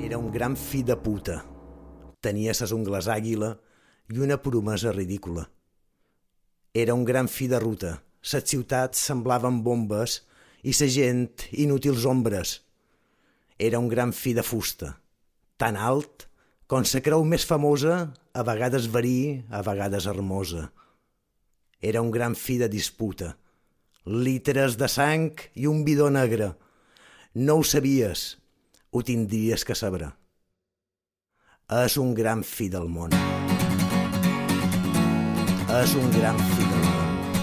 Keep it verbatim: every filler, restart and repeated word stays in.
Era un gran fill de puta. Tenia ses ungles àguila i una promesa ridícula. Era un gran fill de ruta. Ses ciutats semblaven bombes i sa gent inútils ombres. Era un gran fill de fusta, tan alt com sa creu més famosa, a vegades verí, a vegades hermosa. Era un gran fill de disputa, litres de sang i un bidó negre. No ho sabies, ho tindries que saber. És un gran fill del món. És un gran fill del món.